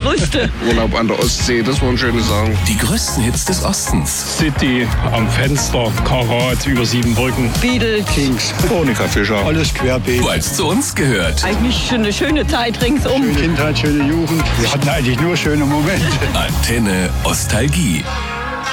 größte. Urlaub an der Ostsee, das waren schöne Sachen. Die größten Hits des Ostens. City, am Fenster, Karat, über 7 Brücken. Beatles. Kings, Monika Fischer. alles querbeet. Weil es zu uns gehört. Eigentlich eine schöne Zeit ringsum. Schöne Kindheit, schöne Jugend. Wir hatten eigentlich nur schöne Momente. Antenne Ostalgie.